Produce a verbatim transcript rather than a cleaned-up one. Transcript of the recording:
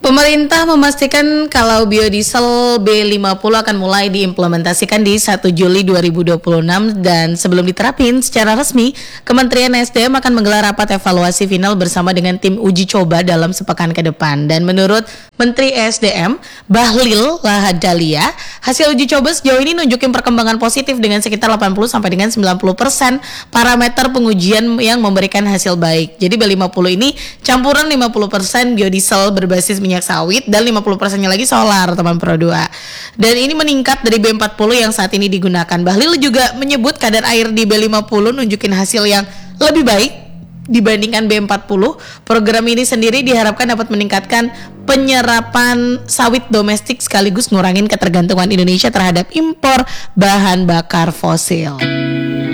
Pemerintah memastikan kalau biodiesel B lima puluh akan mulai diimplementasikan di satu Juli dua ribu dua puluh enam dan sebelum diterapin secara resmi, Kementerian S D M akan menggelar rapat evaluasi final bersama dengan tim uji coba dalam sepekan ke depan. Dan menurut Menteri S D M, Bahlil Lahadalia, hasil uji coba sejauh ini nunjukin perkembangan positif dengan sekitar delapan puluh sampai dengan sembilan puluh persen parameter pengujian yang memberikan hasil baik. Jadi B lima puluh ini campuran lima puluh persen biodiesel berbasis minyak sawit dan lima puluh persennya lagi solar, teman Pro dua. Dan ini meningkat dari B empat puluh yang saat ini digunakan. Bahlil juga menyebut kadar air di B lima puluh nunjukin hasil yang lebih baik dibandingkan B empat puluh. Program ini sendiri diharapkan dapat meningkatkan penyerapan sawit domestik sekaligus ngurangin ketergantungan Indonesia terhadap impor bahan bakar fosil.